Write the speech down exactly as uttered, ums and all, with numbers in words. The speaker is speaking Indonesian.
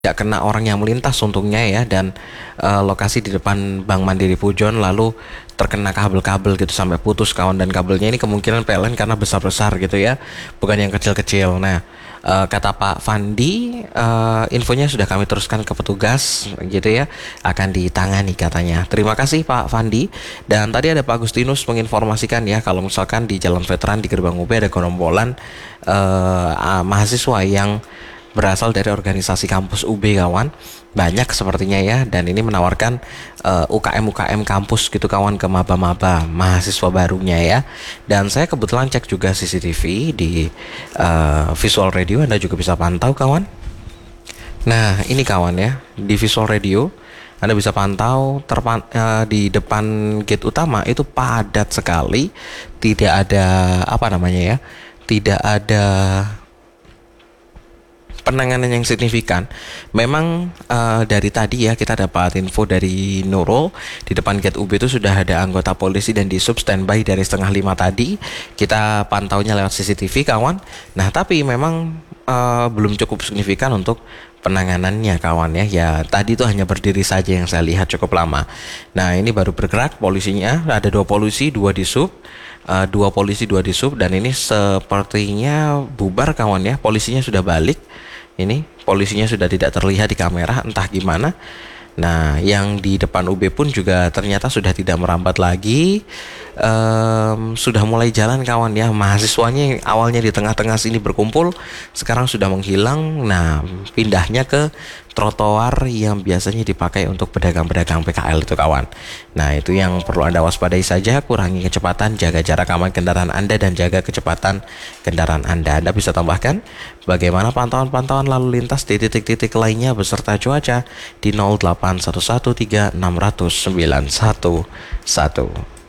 tidak kena orang yang melintas untungnya ya, dan eh, lokasi di depan Bank Mandiri Pujon lalu terkena kabel-kabel gitu sampai putus kawan, dan kabelnya ini kemungkinan P L N karena besar-besar gitu ya, bukan yang kecil-kecil. Nah, eh, kata Pak Fandi, eh, infonya sudah kami teruskan ke petugas gitu ya, akan ditangani katanya. Terima kasih Pak Fandi. Dan tadi ada Pak Agustinus menginformasikan ya, kalau misalkan di Jalan Veteran di Gerbang U B ada gerombolan eh, ah, mahasiswa yang berasal dari organisasi kampus U B kawan, banyak sepertinya ya, dan ini menawarkan uh, U K M U K M kampus gitu kawan ke maba-maba mahasiswa barunya ya. Dan saya kebetulan cek juga C C T V di uh, Visual Radio, Anda juga bisa pantau kawan. Nah ini kawan ya, di Visual Radio Anda bisa pantau terpan, uh, di depan gate utama itu padat sekali, tidak ada apa namanya ya, tidak ada penanganan yang signifikan. Memang uh, dari tadi ya kita dapat info dari Nurul, di depan gate U B itu sudah ada anggota polisi dan di sub standby dari setengah lima tadi. Kita pantaunya lewat C C T V kawan. Nah tapi memang uh, belum cukup signifikan untuk penanganannya kawan ya. Ya tadi itu hanya berdiri saja yang saya lihat cukup lama. Nah ini baru bergerak polisinya, ada dua polisi, dua di sub. Uh, dua polisi dua di sub, dan ini sepertinya bubar kawan ya, polisinya sudah balik. Ini polisinya sudah tidak terlihat di kamera, entah gimana. Nah yang di depan U B pun juga ternyata sudah tidak merambat lagi, um, sudah mulai jalan kawan ya. Mahasiswanya yang awalnya di tengah-tengah sini berkumpul sekarang sudah menghilang. Nah pindahnya ke trotoar yang biasanya dipakai untuk pedagang-pedagang P K L itu kawan. Nah itu yang perlu Anda waspadai saja, kurangi kecepatan, jaga jarak aman kendaraan Anda, dan jaga kecepatan kendaraan Anda. Anda bisa tambahkan bagaimana pantauan-pantauan lalu lintas di titik-titik lainnya beserta cuaca di nol delapan satu satu tiga enam nol nol sembilan satu satu.